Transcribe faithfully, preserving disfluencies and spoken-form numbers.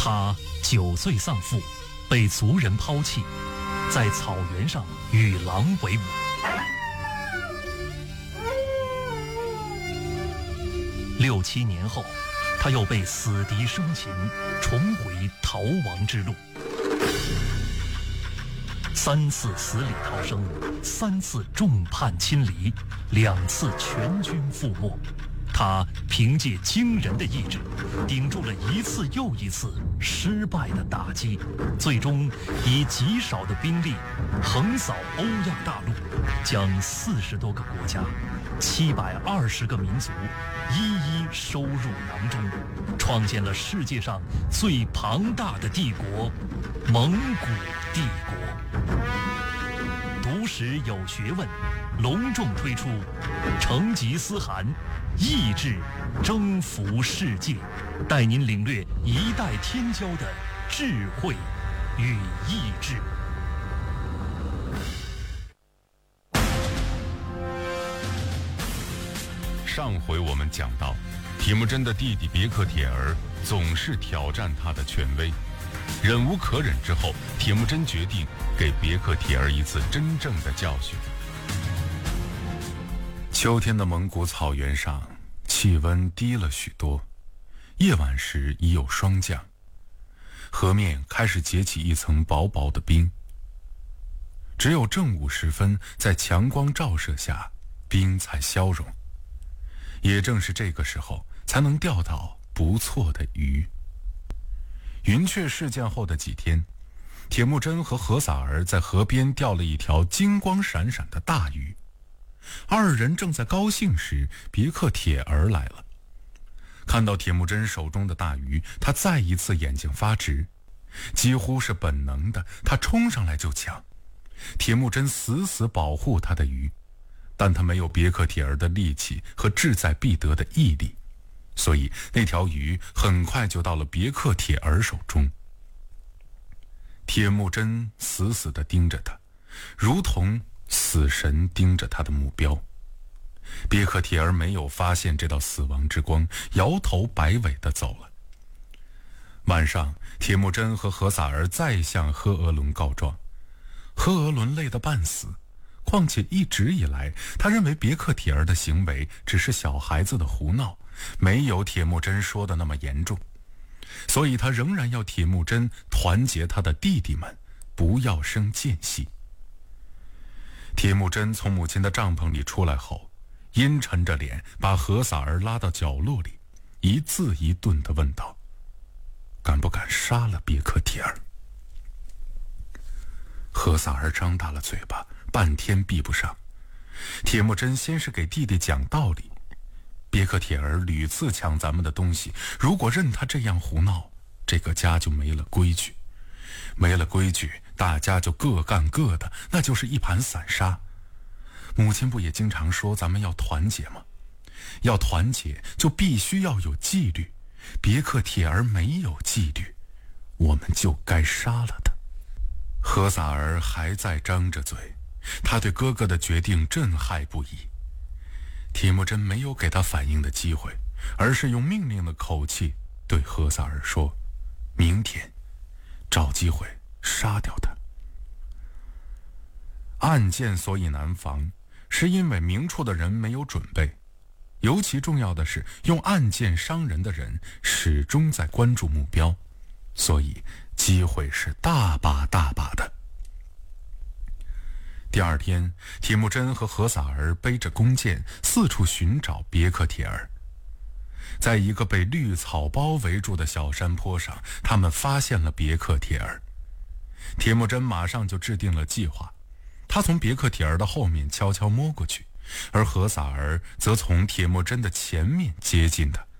他九岁丧父，被族人抛弃，在草原上与狼为伍。六七年后，他又被死敌生擒，重回逃亡之路。三次死里逃生，三次众叛亲离，两次全军覆没。他凭借惊人的意志，顶住了一次又一次失败的打击，最终以极少的兵力横扫欧亚大陆，将四十多个国家、七百二十个民族一一收入囊中，创建了世界上最庞大的帝国——蒙古帝国。读史有学问，隆重推出成吉思汗意志征服世界，带您领略一代天骄的智慧与意志。 上回我们讲到，铁木真的弟弟别克铁儿总是挑战他的权威，忍无可忍之后，铁木真决定给别克铁儿一次真正的教训。秋天的蒙古草原上，气温低了许多，夜晚时已有霜降，河面开始结起一层薄薄的冰。只有正午时分，在强光照射下，冰才消融。也正是这个时候，才能钓到不错的鱼。云雀事件后的几天，铁木真和和萨儿在河边钓了一条金光闪闪的大鱼。二人正在高兴时，别克铁儿来了。看到铁木真手中的大鱼，他再一次眼睛发直，几乎是本能的，他冲上来就抢。铁木真死死保护他的鱼，但他没有别克铁儿的力气和志在必得的毅力，所以那条鱼很快就到了别克铁儿手中。铁木真死死地盯着他，如同死神盯着他的目标。别克铁儿没有发现这道死亡之光，摇头摆尾地走了。晚上，铁木真和和萨儿再向呵额伦告状，呵额伦累得半死，况且一直以来他认为别克铁儿的行为只是小孩子的胡闹，没有铁木真说的那么严重，所以他仍然要铁木真团结他的弟弟们，不要生间隙。铁木真从母亲的帐篷里出来后，阴沉着脸把和萨儿拉到角落里，一字一顿地问道：敢不敢杀了别克铁儿？和萨儿张大了嘴巴，半天闭不上。铁木真先是给弟弟讲道理，别克铁儿屡次抢咱们的东西，如果任他这样胡闹，这个家就没了规矩，没了规矩，大家就各干各的，那就是一盘散沙。母亲不也经常说咱们要团结吗？要团结就必须要有纪律，别克铁儿没有纪律，我们就该杀了他。和萨儿还在张着嘴，他对哥哥的决定震撼不已。铁木真没有给他反应的机会，而是用命令的口气对和萨儿说：明天找机会杀掉他。暗箭所以难防，是因为明处的人没有准备，尤其重要的是，用暗箭伤人的人始终在关注目标，所以机会是大把大把的。第二天，铁木真和和萨儿背着弓箭四处寻找别克铁儿。在一个被绿草包围住的小山坡上，他们发现了别克铁儿。铁木真马上就制定了计划，他从别克铁儿的后面悄悄摸过去，而和萨儿则从铁木真的前面接近他，